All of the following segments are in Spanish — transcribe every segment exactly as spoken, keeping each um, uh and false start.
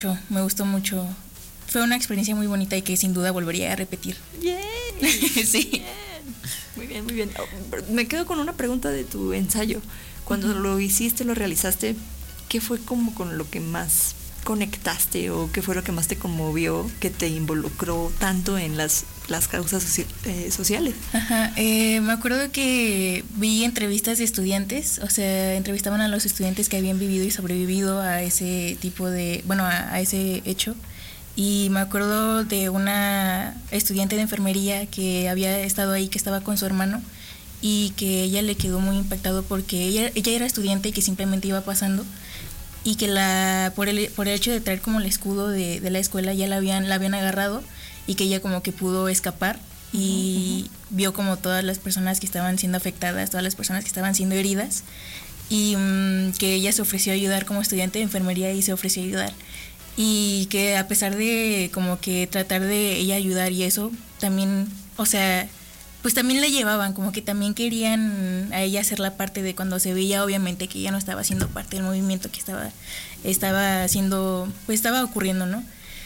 Me gustó mucho. Fue una experiencia muy bonita y que sin duda volvería a repetir. ¡Yay! Sí. Bien. Muy bien, muy bien. Oh, me quedo con una pregunta de tu ensayo. Cuando uh-huh. lo hiciste, lo realizaste, ¿qué fue como con lo que más conectaste o qué fue lo que más te conmovió, que te involucró tanto en las, las causas soci- eh, sociales? Ajá, eh, me acuerdo que vi entrevistas de estudiantes, o sea, entrevistaban a los estudiantes que habían vivido y sobrevivido a ese tipo de, bueno, a, a ese hecho. Y me acuerdo de una estudiante de enfermería que había estado ahí, que estaba con su hermano y que ella le quedó muy impactado porque ella, ella era estudiante y que simplemente iba pasando y que la por el por el hecho de traer como el escudo de, de la escuela ya la habían la habían agarrado y que ella como que pudo escapar y uh-huh. vio como todas las personas que estaban siendo afectadas, todas las personas que estaban siendo heridas y um, que ella se ofreció a ayudar como estudiante de enfermería y se ofreció a ayudar y que a pesar de como que tratar de ella ayudar y eso también, o sea, pues también la llevaban, como que también querían a ella hacer la parte de cuando se veía obviamente que ella no estaba siendo parte del movimiento que estaba estaba haciendo, pues estaba ocurriendo, ¿no?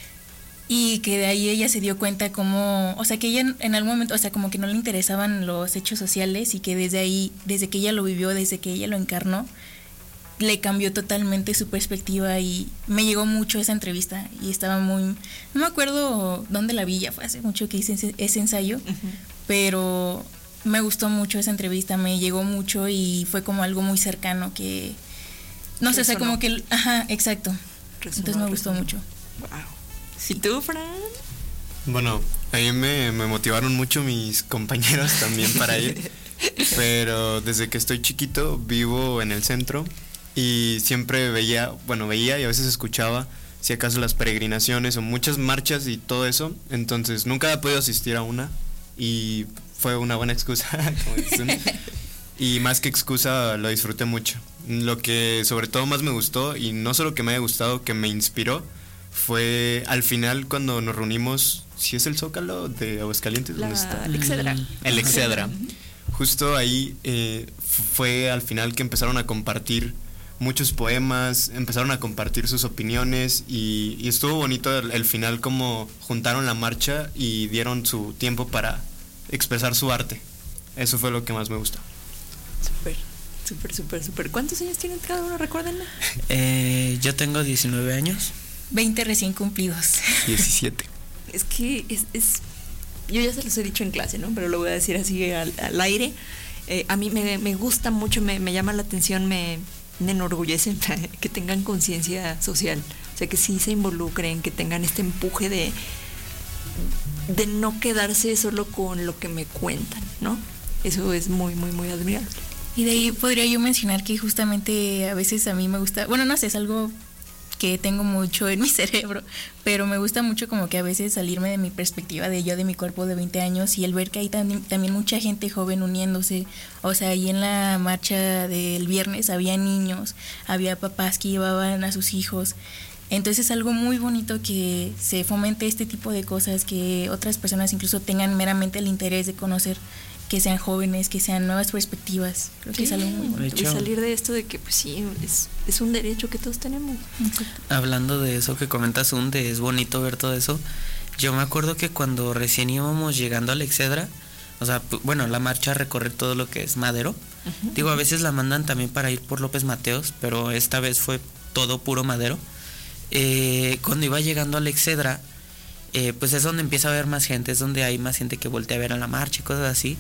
Y que de ahí ella se dio cuenta como, o sea, que ella en algún momento, o sea, como que no le interesaban los hechos sociales y que desde ahí, desde que ella lo vivió, desde que ella lo encarnó, le cambió totalmente su perspectiva y me llegó mucho esa entrevista y estaba muy, no me acuerdo dónde la vi, ya fue hace mucho que hice ese, ese ensayo, uh-huh. pero me gustó mucho esa entrevista, me llegó mucho y fue como algo muy cercano que, no sé, o sea, como que, ajá, exacto, resonó, entonces me gustó resonó. mucho. Wow. ¿Y tú, Fran? Bueno, a mí me, me motivaron mucho mis compañeros también para ir, pero desde que estoy chiquito vivo en el centro y siempre veía, bueno, veía y a veces escuchaba, si acaso, las peregrinaciones o muchas marchas y todo eso, entonces nunca he podido asistir a una y fue una buena excusa, como dicen, y más que excusa lo disfruté mucho. Lo que sobre todo más me gustó, y no solo que me haya gustado, que me inspiró, fue al final cuando nos reunimos, si es el Zócalo de Aguascalientes, La, ¿dónde está? El Excedra. El Excedra. Justo ahí eh, fue al final que empezaron a compartir muchos poemas, empezaron a compartir sus opiniones y, y estuvo bonito el, el final, como juntaron la marcha y dieron su tiempo para expresar su arte. Eso fue lo que más me gustó. Súper, súper, súper, súper. ¿Cuántos años tienen cada uno? Recuérdenme. Eh, yo tengo diecinueve años. veinte recién cumplidos. diecisiete. Es que es, es, yo ya se los he dicho en clase, ¿no? Pero lo voy a decir así al, al aire. Eh, a mí me, me gusta mucho, me, me llama la atención, me, me enorgullece que tengan conciencia social. O sea, que sí se involucren, que tengan este empuje de, de no quedarse solo con lo que me cuentan, ¿no? Eso es muy, muy, muy admirable. Y de ahí podría yo mencionar que justamente a veces a mí me gusta, bueno, no sé, es algo que tengo mucho en mi cerebro, pero me gusta mucho como que a veces salirme de mi perspectiva de yo, de mi cuerpo de veinte años y el ver que hay también, también mucha gente joven uniéndose. O sea, ahí en la marcha del viernes había niños, había papás que llevaban a sus hijos. Entonces es algo muy bonito que se fomente este tipo de cosas, que otras personas incluso tengan meramente el interés de conocer, que sean jóvenes, que sean nuevas perspectivas. Creo que sí, es algo muy bonito. Y salir de esto de que pues sí, es, es un derecho que todos tenemos. Hablando de eso que comentas, Unde, es bonito ver todo eso. Yo me acuerdo que cuando recién íbamos llegando al Excedra, o sea, bueno, la marcha a recorrer todo lo que es Madero. Uh-huh. Digo, a veces la mandan también para ir por López Mateos, pero esta vez fue todo puro Madero. Eh, cuando iba llegando al Excedra, Eh, pues es donde empieza a haber más gente, es donde hay más gente que voltea a ver a la marcha y cosas así.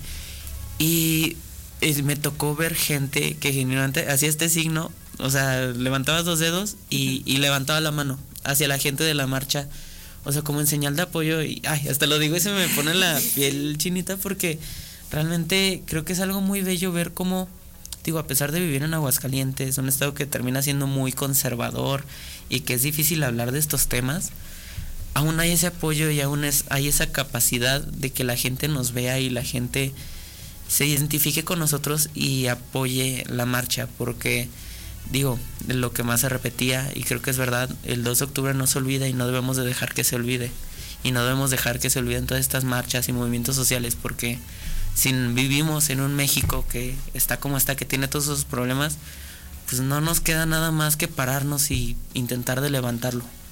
Y eh, me tocó ver gente que genuinamente hacía este signo, o sea, levantaba dos dedos y, y levantaba la mano hacia la gente de la marcha, o sea, como en señal de apoyo. Y ay, hasta lo digo y se me pone la piel chinita, porque realmente creo que es algo muy bello ver cómo, digo, a pesar de vivir en Aguascalientes, un estado que termina siendo muy conservador y que es difícil hablar de estos temas, aún hay ese apoyo y aún es, hay esa capacidad de que la gente nos vea y la gente se identifique con nosotros y apoye la marcha, porque digo, lo que más se repetía, y creo que es verdad, el dos de octubre no se olvida y no debemos de dejar que se olvide, y no debemos dejar que se olviden todas estas marchas y movimientos sociales, porque si vivimos en un México que está como está, que tiene todos esos problemas, pues no nos queda nada más que pararnos y intentar de levantarlo.